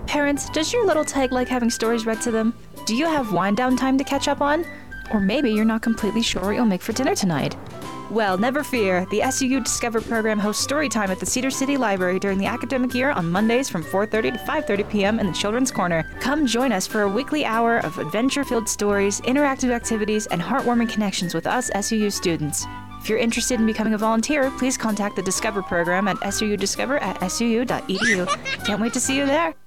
Parents, does your little Tig like having stories read to them? Do you have wind down time to catch up on? Or maybe you're not completely sure what you'll make for dinner tonight. Well, never fear. The SUU Discover program hosts story time at the Cedar City Library during the academic year on Mondays from 4:30 to 5:30 p.m. in the Children's Corner. Come join us for a weekly hour of adventure-filled stories, interactive activities, and heartwarming connections with us SUU students. If you're interested in becoming a volunteer, please contact the Discover program at sudiscover@suu.edu. Can't wait to see you there.